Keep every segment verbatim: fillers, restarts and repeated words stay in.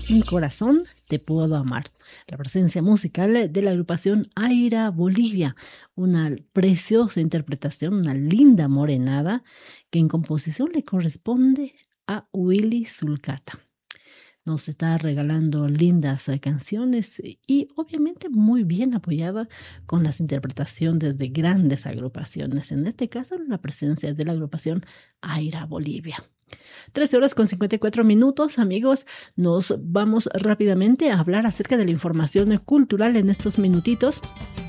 Sin corazón te puedo amar. La presencia musical de la agrupación Aira Bolivia, una preciosa interpretación, una linda morenada que en composición le corresponde a Willy Sulcata. Nos está regalando lindas eh, canciones y obviamente muy bien apoyada con las interpretaciones de grandes agrupaciones. En este caso, la presencia de la agrupación Aira Bolivia. trece horas con cincuenta y cuatro minutos, amigos. Nos vamos rápidamente a hablar acerca de la información cultural en estos minutitos,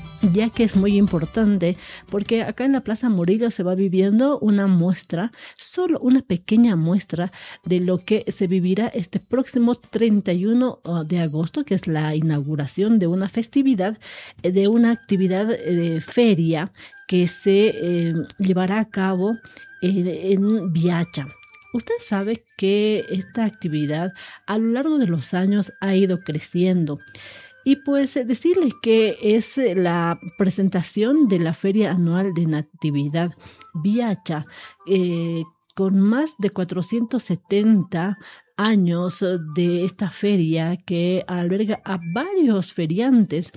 ya que es muy importante porque acá en la Plaza Murillo se va viviendo una muestra, solo una pequeña muestra de lo que se vivirá este próximo treinta y uno de agosto, que es la inauguración de una festividad, de una actividad de feria que se eh, llevará a cabo eh, en Viacha. Usted sabe que esta actividad a lo largo de los años ha ido creciendo. Y pues decirles que es la presentación de la Feria Anual de Natividad Viacha, eh, con más de cuatrocientos setenta años de esta feria que alberga a varios feriantes.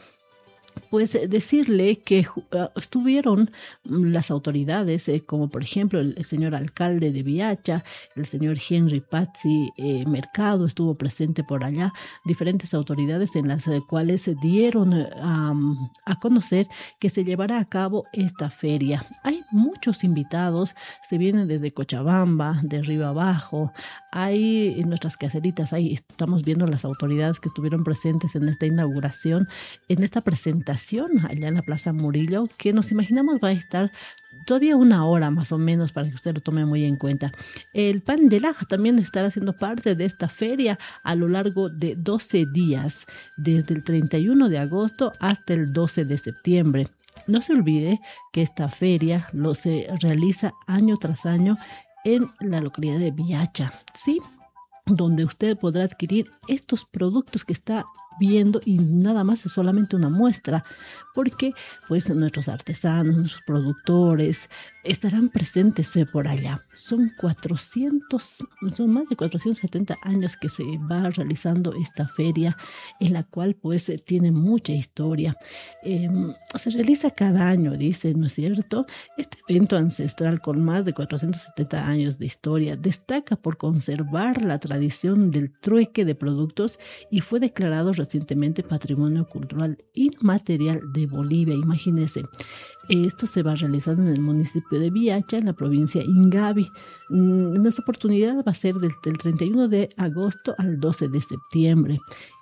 Pues decirle que uh, estuvieron las autoridades, eh, como por ejemplo el, el señor alcalde de Viacha, el señor Henry Pazzi eh, Mercado estuvo presente por allá, diferentes autoridades en las eh, cuales se dieron um, a conocer que se llevará a cabo esta feria. Hay muchos invitados, se vienen desde Cochabamba, de Río Abajo, hay en nuestras caseritas, ahí estamos viendo las autoridades que estuvieron presentes en esta inauguración, en esta presentación allá en la Plaza Murillo, que nos imaginamos va a estar todavía una hora más o menos para que usted lo tome muy en cuenta. El Pan de Laja también estará siendo parte de esta feria a lo largo de doce días, desde el treinta y uno de agosto hasta el doce de septiembre. No se olvide que esta feria lo se realiza año tras año en la localidad de Viacha, ¿sí?, donde usted podrá adquirir estos productos que está viendo y nada más es solamente una muestra, porque pues nuestros artesanos, nuestros productores estarán presentes eh, por allá. Son cuatrocientos, son más de cuatrocientos setenta años que se va realizando esta feria, en la cual pues eh, tiene mucha historia. Eh, se realiza cada año, dice, ¿no es cierto? Este evento ancestral con más de cuatrocientos setenta años de historia destaca por conservar la tradición del trueque de productos y fue declarado recientemente Patrimonio Cultural Inmaterial de Bolivia. Imagínense, esto se va realizando en el municipio de Viacha, en la provincia Ingavi. En esta oportunidad va a ser del, del treinta y uno de agosto al doce de septiembre.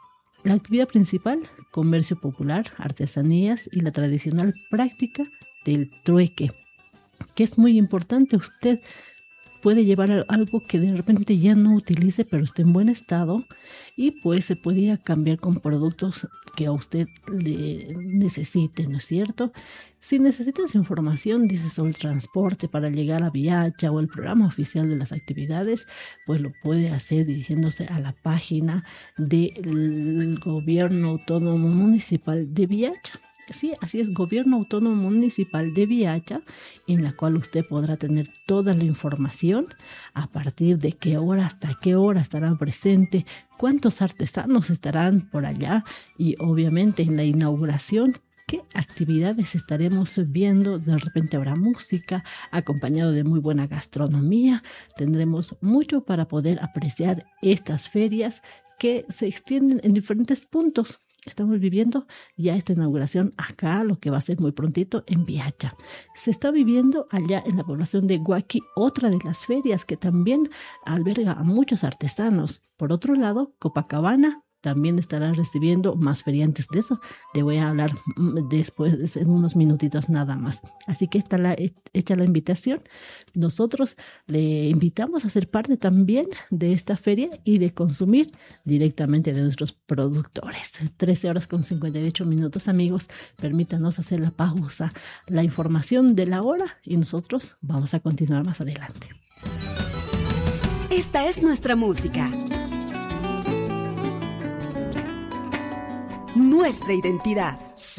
La actividad principal, comercio popular, artesanías y la tradicional práctica del trueque, que es muy importante. Usted puede llevar algo que de repente ya no utilice, pero esté en buen estado, y pues se puede ir a cambiar con productos que a usted le necesite, ¿no es cierto? Si necesitas información, dice, sobre el transporte para llegar a Viacha o el programa oficial de las actividades, pues lo puede hacer dirigiéndose a la página del Gobierno Autónomo Municipal de Viacha. Sí, así es, Gobierno Autónomo Municipal de Viacha, en la cual usted podrá tener toda la información a partir de qué hora hasta qué hora estarán presentes, cuántos artesanos estarán por allá y obviamente en la inauguración qué actividades estaremos viendo. De repente habrá música acompañado de muy buena gastronomía. Tendremos mucho para poder apreciar estas ferias que se extienden en diferentes puntos. Estamos viviendo ya esta inauguración acá, lo que va a ser muy prontito en Viacha. Se está viviendo allá en la población de Huaki, otra de las ferias que también alberga a muchos artesanos. Por otro lado, Copacabana también estará recibiendo más feriantes. De eso le voy a hablar después, en unos minutitos nada más. Así que está la, hecha la invitación. Nosotros le invitamos a ser parte también de esta feria y de consumir directamente de nuestros productores. trece horas con cincuenta y ocho minutos, amigos. Permítanos hacer la pausa, la información de la hora, y nosotros vamos a continuar más adelante. Esta es nuestra música, nuestra identidad.